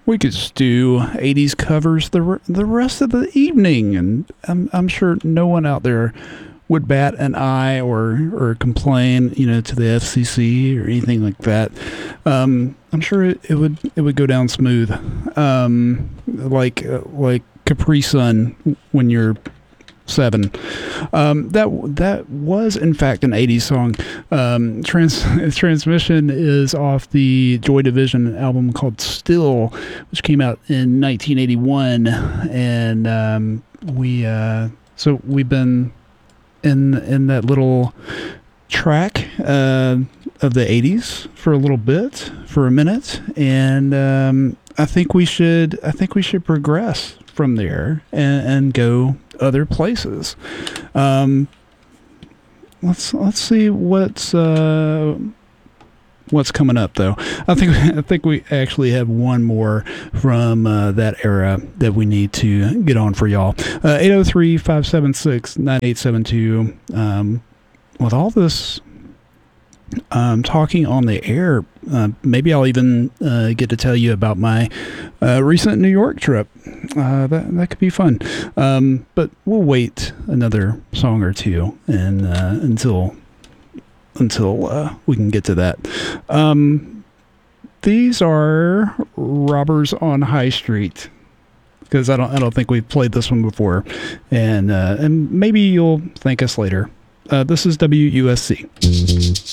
We could just do 80s covers the rest of the evening, and I'm sure no one out there would bat an eye or complain, to the FCC or anything like that. I'm sure it would go down smooth, like Capri Sun when you're 7. That was in fact an 80s song. Transmission is off the Joy Division album called Still, which came out in 1981, and we've been in that little track of the 80s for a little bit, for a minute, and I think we should progress from there and go other places. Let's see what's coming up though. I think we actually have one more from that era that we need to get on for y'all. 803-576-9872. With all this talking on the air, maybe I'll even get to tell you about my recent New York trip. That could be fun. But we'll wait another song or two and until we can get to that. These are Robbers on High Street, because I don't think we've played this one before, and maybe you'll thank us later. This is WUSC.